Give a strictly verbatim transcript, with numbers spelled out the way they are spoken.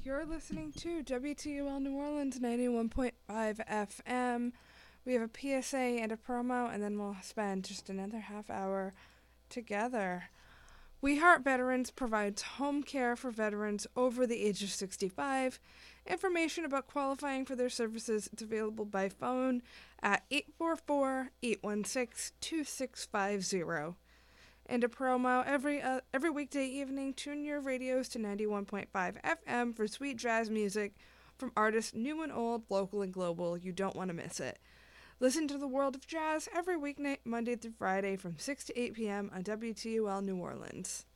You're listening to W T U L New Orleans ninety-one point five F M. We have a P S A and a promo, and then we'll spend just another half hour together. We Heart Veterans provides home care for veterans over the age of sixty-five. Information about qualifying for their services is available by phone at eight four four, eight one six, two six five zero. And a promo every uh, every weekday evening. Tune your radios to ninety-one point five F M for sweet jazz music from artists new and old, local and global. You don't want to miss it. Listen to the world of jazz every weeknight, Monday through Friday from six to eight p.m. on W T U L New Orleans.